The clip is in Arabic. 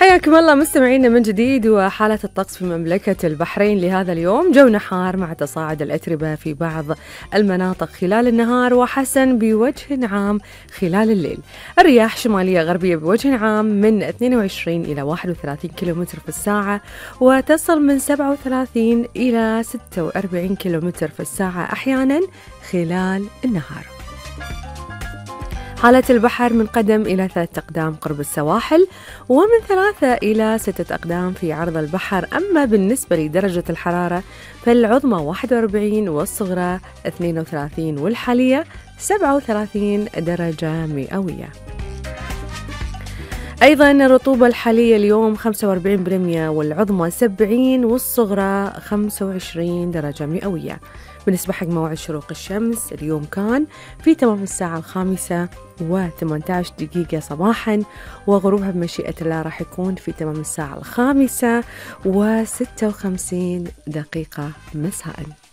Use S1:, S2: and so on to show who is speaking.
S1: حياكم الله مستمعينا من جديد. وحالة الطقس في مملكة البحرين لهذا اليوم جو حار مع تصاعد الأتربة في بعض المناطق خلال النهار وحسن بوجه عام خلال الليل. الرياح شمالية غربية بوجه عام من 22 إلى 31 كيلومتر في الساعة وتصل من 37 إلى 46 كيلومتر في الساعة أحيانا خلال النهار. حالة البحر من قدم إلى 3 أقدام قرب السواحل ومن 3 إلى 6 أقدام في عرض البحر. أما بالنسبة لدرجة الحرارة فالعظمى 41 والصغرى 32 والحالية 37 درجة مئوية. أيضا الرطوبة الحالية اليوم 45% والعظمى 70 والصغرى 25 درجة مئوية. بالنسبة حق موعد شروق الشمس اليوم كان في تمام الساعة 5:18 صباحا، وغروبها بمشيئة الله راح يكون في تمام الساعة 5:56 مساء.